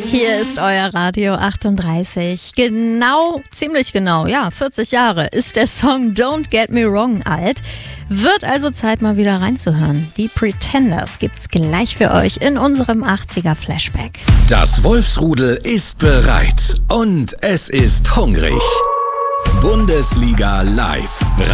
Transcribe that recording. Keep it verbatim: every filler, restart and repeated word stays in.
Hier ist euer Radio achtunddreißig. Genau, ziemlich genau, ja, vierzig Jahre ist der Song Don't Get Me Wrong alt. Wird also Zeit, mal wieder reinzuhören. Die Pretenders gibt's gleich für euch in unserem achtziger Flashback. Das Wolfsrudel ist bereit und es ist hungrig. Bundesliga live.